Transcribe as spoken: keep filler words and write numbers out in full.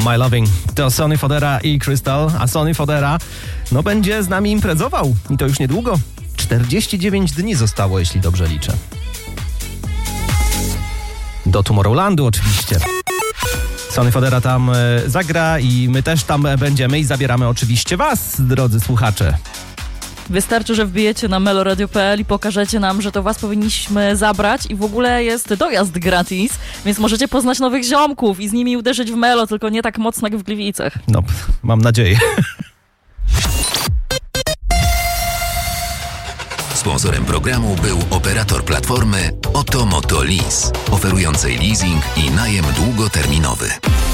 My Loving. To Sonny Fodera i Crystal, a Sonny Fodera no będzie z nami imprezował i to już niedługo. czterdzieści dziewięć dni zostało, jeśli dobrze liczę. Do Tomorrowlandu oczywiście. Sonny Fodera tam e, zagra i my też tam będziemy i zabieramy oczywiście was, drodzy słuchacze. Wystarczy, że wbijecie na meloradio kropka p l i pokażecie nam, że to was powinniśmy zabrać i w ogóle jest dojazd gratis, więc możecie poznać nowych ziomków i z nimi uderzyć w melo, tylko nie tak mocno jak w Gliwicach. No, mam nadzieję. Sponsorem programu był operator platformy Oto Moto Lease, oferującej leasing i najem długoterminowy.